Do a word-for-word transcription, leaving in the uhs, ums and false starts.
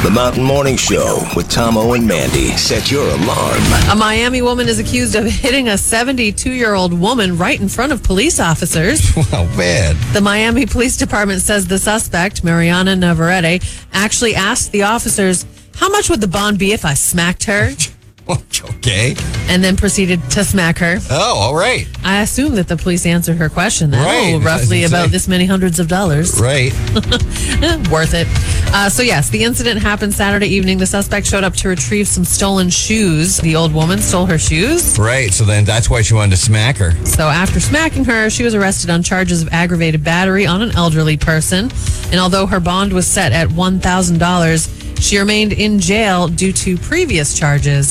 The Mountain Morning Show with Tomo and Mandy. Set your alarm. A Miami woman is accused of hitting a seventy-two-year-old woman right in front of police officers. Oh, man. The Miami Police Department says the suspect, Mariana Navarrete, actually asked the officers, how much would the bond be if I smacked her? Okay. And then proceeded to smack her. Oh, all right. I assume that the police answered her question. Then. Right. Oh, roughly about this many hundreds of dollars. Right. Worth it. Uh, so, yes, the incident happened Saturday evening. The suspect showed up to retrieve some stolen shoes. The old woman stole her shoes. Right. So then that's why she wanted to smack her. So after smacking her, she was arrested on charges of aggravated battery on an elderly person. And although her bond was set at one thousand dollars, she remained in jail due to previous charges.